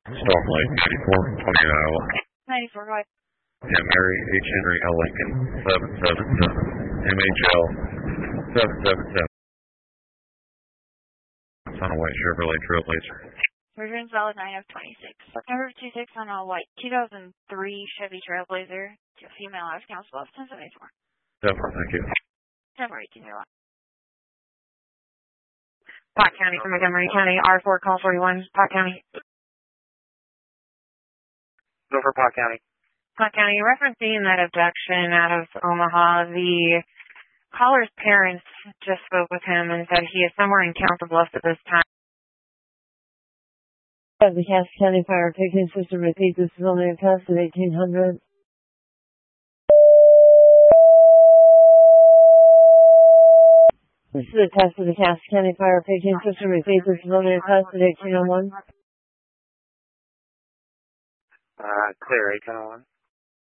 Storm Lake 94, 28 Iowa. 94, go ahead. Yeah, Mary H. Henry L. Lincoln 777. MHL 777. On a white Chevrolet Trailblazer. Returns valid 9 of 26. Number 26 on a white 2003 Chevy Trailblazer. To a female out of council of 1074. Definitely, thank you. Number 1801. Pot County from Montgomery County, R4 call 41, Pot County. Go for Pot County. Pot County, referencing that abduction out of Omaha, the caller's parents just spoke with him and said he is somewhere in Council Bluffs at this time. The Cass County Fire Protection System repeats, this is only a test at 1800. This is a test of the Cass County Fire Protection System repeats, this is only a test at 1801. Clear 1801.